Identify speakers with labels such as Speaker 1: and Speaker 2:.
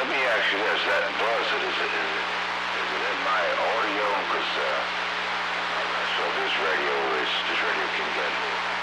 Speaker 1: let me ask you this: that buzz, is it in my audio? Because so this radio can get